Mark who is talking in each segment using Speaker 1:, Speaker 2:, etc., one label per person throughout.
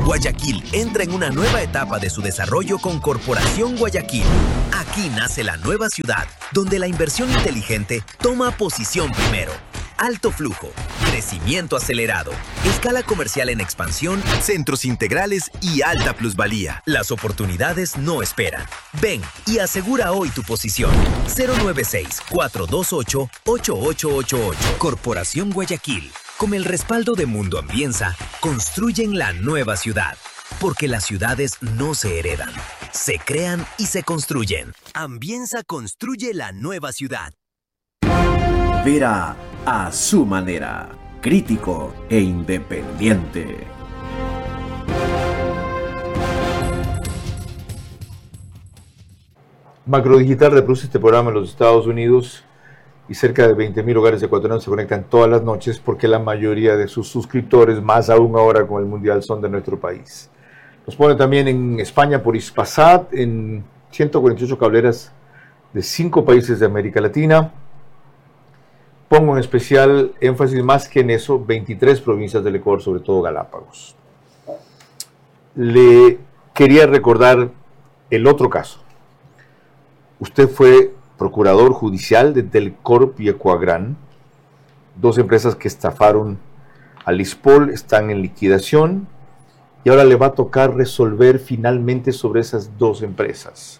Speaker 1: Guayaquil entra en una nueva etapa de su desarrollo con Corporación Guayaquil. Aquí nace la nueva ciudad, donde la inversión inteligente toma posición primero. Alto flujo, crecimiento acelerado, escala comercial en expansión, centros integrales y alta plusvalía. Las oportunidades no esperan. Ven y asegura hoy tu posición. 096-428-8888. Corporación Guayaquil. Con el respaldo de Mundo Ambienza, construyen la nueva ciudad. Porque las ciudades no se heredan, se crean y se construyen. Ambienza construye la nueva ciudad.
Speaker 2: Vera a su manera, crítico e independiente.
Speaker 3: Macrodigital reproduce este programa en los Estados Unidos y cerca de 20,000 hogares ecuatorianos se conectan todas las noches porque la mayoría de sus suscriptores, más aún ahora con el Mundial, son de nuestro país. Nos pone también en España por Hispasat, en 148 cableras de 5 países de América Latina. Pongo en especial énfasis más que en eso, 23 provincias del Ecuador, sobre todo Galápagos. Le quería recordar el otro caso. Usted fue procurador judicial de Delcorp y Ecuagran, 2 empresas que estafaron a Lispol, están en liquidación y ahora le va a tocar resolver finalmente sobre esas 2 empresas.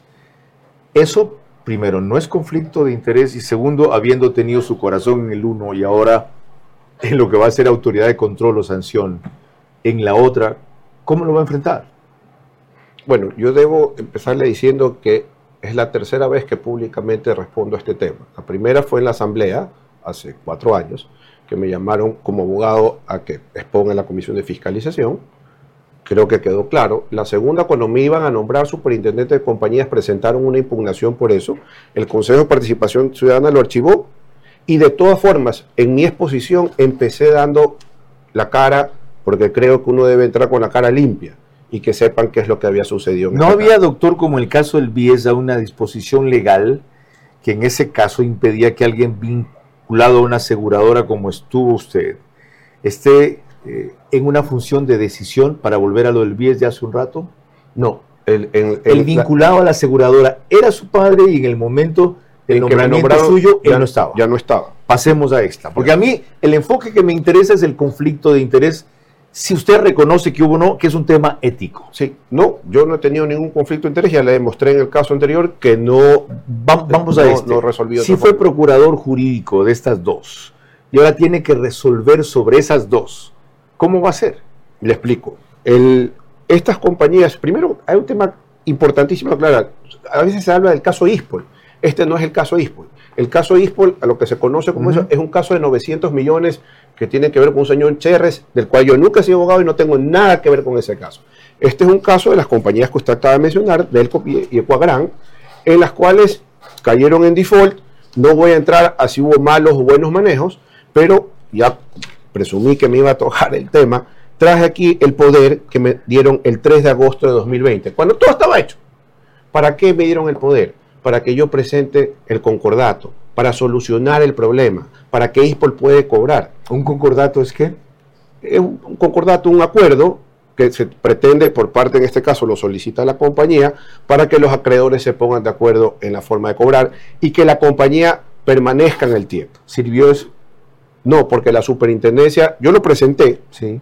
Speaker 3: Eso, primero, no es conflicto de interés y segundo, habiendo tenido su corazón en el uno y ahora en lo que va a ser autoridad de control o sanción en la otra, ¿cómo lo va a enfrentar?
Speaker 4: Bueno, yo debo empezarle diciendo que es la tercera vez que públicamente respondo a este tema. La primera fue en la Asamblea, hace 4 años, que me llamaron como abogado a que exponga en la Comisión de Fiscalización. Creo que quedó claro. La segunda, cuando me iban a nombrar superintendente de compañías, presentaron una impugnación por eso. El Consejo de Participación Ciudadana lo archivó. Y de todas formas, en mi exposición empecé dando la cara, porque creo que uno debe entrar con la cara limpia y que sepan qué es lo que había sucedido.
Speaker 3: ¿No había, doctor, como el caso del BIES, una disposición legal que en ese caso impedía que alguien vinculado a una aseguradora como estuvo usted esté en una función de decisión, para volver a lo del BIES de hace un rato?
Speaker 4: No.
Speaker 3: El vinculado a la aseguradora era su padre y en el momento del nombramiento suyo, él no estaba.
Speaker 4: Ya no estaba.
Speaker 3: Pasemos a esta. Porque a mí el enfoque que me interesa es el conflicto de interés. Si usted reconoce que hubo no, que es un tema ético.
Speaker 4: Sí, no, yo no he tenido ningún conflicto de interés, ya le demostré en el caso anterior que no.
Speaker 3: Vamos a este.
Speaker 4: No resolvió.
Speaker 3: Si fue procurador jurídico de estas 2 y ahora tiene que resolver sobre esas 2, ¿cómo va a ser?
Speaker 4: Le explico. Estas compañías, primero hay un tema importantísimo a aclarar. A veces se habla del caso Ispol. Este no es el caso Ispol. El caso Ispol, a lo que se conoce como eso, es un caso de 900 millones que tiene que ver con un señor Cherres, del cual yo nunca he sido abogado y no tengo nada que ver con ese caso. Este es un caso de las compañías que usted acaba de mencionar, Delcorp y Ecuagran, en las cuales cayeron en default. No voy a entrar a si hubo malos o buenos manejos, pero ya presumí que me iba a tocar el tema. Traje aquí el poder que me dieron el 3 de agosto de 2020, cuando todo estaba hecho. ¿Para qué me dieron el poder? Para que yo presente el concordato, para solucionar el problema, para que Ispol puede cobrar.
Speaker 3: ¿Un concordato es qué?
Speaker 4: Es un concordato, un acuerdo que se pretende por parte, en este caso lo solicita la compañía, para que los acreedores se pongan de acuerdo en la forma de cobrar y que la compañía permanezca en el tiempo.
Speaker 3: ¿Sirvió eso?
Speaker 4: No, porque la superintendencia, yo lo presenté,
Speaker 3: sí.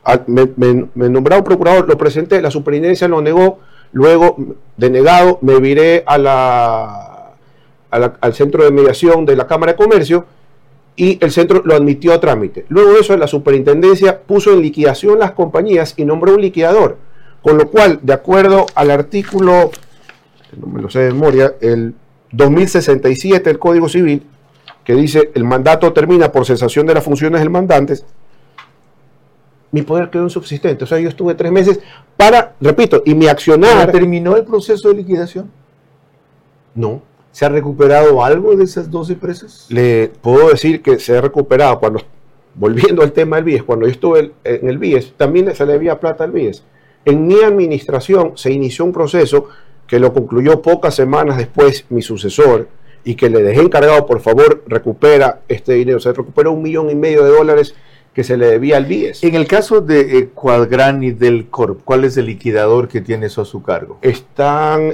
Speaker 4: Me nombraron procurador, lo presenté, la superintendencia lo negó, luego, denegado, me viré al centro de mediación de la Cámara de Comercio y el centro lo admitió a trámite. Luego de eso, la superintendencia puso en liquidación las compañías y nombró un liquidador, con lo cual, de acuerdo al artículo, no me lo sé de memoria, el 2067 del Código Civil, que dice el mandato termina por cesación de las funciones del mandante, mi poder quedó insubsistente. O sea, yo estuve 3 meses para, repito, y mi accionar...
Speaker 3: ¿Terminó el proceso de liquidación?
Speaker 4: No.
Speaker 3: ¿Se ha recuperado algo de esas 2 empresas?
Speaker 4: Le puedo decir que se ha recuperado. Volviendo al tema del BIES, cuando yo estuve en el BIES, también se le debía plata al BIES. En mi administración se inició un proceso que lo concluyó pocas semanas después mi sucesor y que le dejé encargado, por favor, recupera este dinero. Se recuperó $1,5 millones que se le debía al BIES.
Speaker 3: En el caso de Quadran y del Corp, ¿cuál es el liquidador que tiene eso a su cargo?
Speaker 4: Están,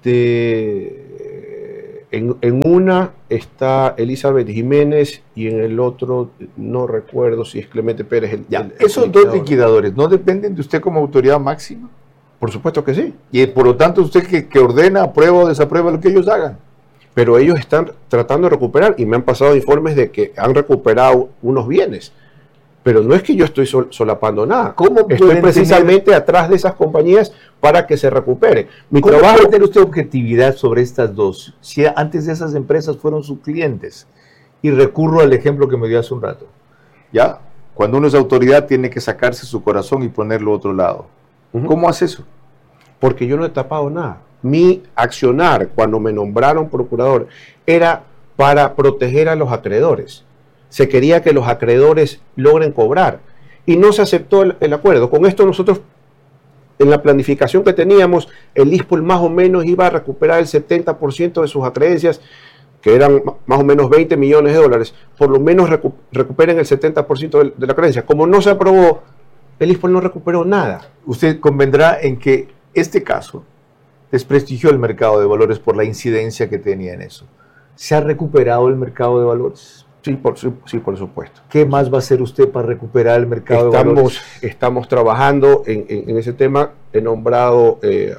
Speaker 4: en una está Elizabeth Jiménez y en el otro no recuerdo si es Clemente Pérez.
Speaker 3: Esos dos liquidadores, ¿no dependen de usted como autoridad máxima?
Speaker 4: Por supuesto que sí.
Speaker 3: Y por lo tanto usted que ordena, aprueba o desaprueba lo que ellos hagan.
Speaker 4: Pero ellos están tratando de recuperar y me han pasado informes de que han recuperado unos bienes. Pero no es que yo estoy solapando nada.
Speaker 3: ¿Cómo
Speaker 4: estoy precisamente atrás de esas compañías para que se recupere. Mi trabajo.
Speaker 3: ¿Cómo tener usted objetividad sobre estas dos? Si antes de esas empresas fueron sus clientes. Y recurro al ejemplo que me dio hace un rato. ¿Ya? Cuando uno es autoridad tiene que sacarse su corazón y ponerlo a otro lado. ¿Cómo hace eso?
Speaker 4: Porque yo no he tapado nada. Mi accionar cuando me nombraron procurador era para proteger a los acreedores. Se quería que los acreedores logren cobrar y no se aceptó el acuerdo. Con esto nosotros, en la planificación que teníamos, el ISPOL más o menos iba a recuperar el 70% de sus acreencias, que eran más o menos 20 millones de dólares. Por lo menos recuperen el 70% de la acreencia. Como no se aprobó, el ISPOL no recuperó nada.
Speaker 3: Usted convendrá en que este caso desprestigió el mercado de valores por la incidencia que tenía en eso. ¿Se ha recuperado el mercado de valores?
Speaker 4: Sí, por supuesto.
Speaker 3: ¿Qué más va a hacer usted para recuperar el mercado de valores?
Speaker 4: Estamos trabajando en ese tema. He nombrado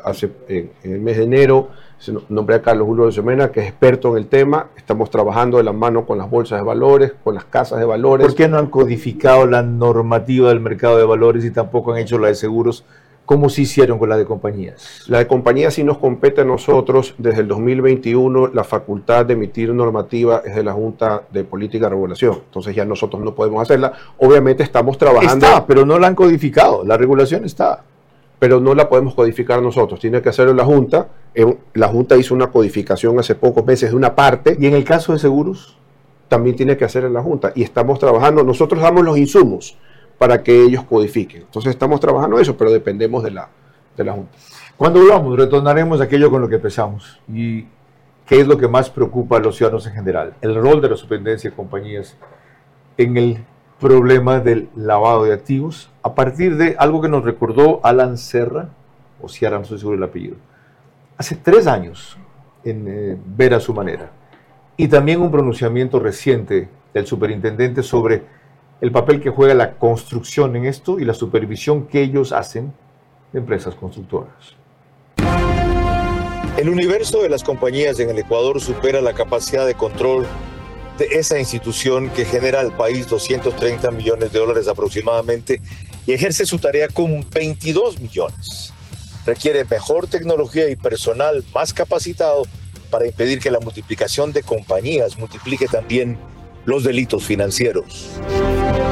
Speaker 4: en el mes de enero, nombré a Carlos Julio de Semena, que es experto en el tema. Estamos trabajando de la mano con las bolsas de valores, con las casas de valores.
Speaker 3: ¿Por qué no han codificado la normativa del mercado de valores y tampoco han hecho la de seguros? ¿Cómo se hicieron con la de compañías?
Speaker 4: La de compañías sí nos compete a nosotros. Desde el 2021 la facultad de emitir normativa es de la Junta de Política y Regulación. Entonces ya nosotros no podemos hacerla. Obviamente estamos trabajando.
Speaker 3: Está, pero no la han codificado. La regulación está.
Speaker 4: Pero no la podemos codificar nosotros. Tiene que hacerlo la Junta. La Junta hizo una codificación hace pocos meses de una parte.
Speaker 3: ¿Y en el caso de seguros?
Speaker 4: También tiene que hacerlo la Junta. Y estamos trabajando. Nosotros damos los insumos para que ellos codifiquen. Entonces estamos trabajando eso, pero dependemos de la Junta.
Speaker 3: Cuando volvamos, retornaremos a aquello con lo que empezamos. ¿Y qué es lo que más preocupa a los ciudadanos en general? El rol de la superintendencia de compañías en el problema del lavado de activos, a partir de algo que nos recordó Alan Serra, o Sierra, no estoy seguro del apellido, hace 3 años, en Ver a su manera. Y también un pronunciamiento reciente del superintendente sobre el papel que juega la construcción en esto y la supervisión que ellos hacen de empresas constructoras.
Speaker 5: El universo de las compañías en el Ecuador supera la capacidad de control de esa institución que genera al país 230 millones de dólares aproximadamente y ejerce su tarea con 22 millones. Requiere mejor tecnología y personal más capacitado para impedir que la multiplicación de compañías multiplique también los delitos financieros.